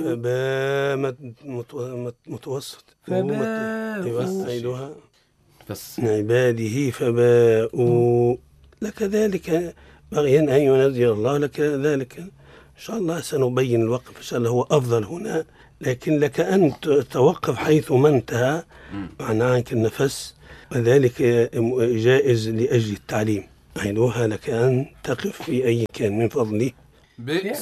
فباء متوسط. فباءوا. أيوة. بس عباده فباءوا لك ذلك بغيا أن ينزل الله لك ذلك. إن شاء الله سنبين الوقف إن شاء الله هو أفضل هنا، لكن لك أن تتوقف حيث ما انتهى معنى عنك النفس، وذلك جائز لأجل التعليم. أيضها لك أن تقف في أي كان من فضله. بئس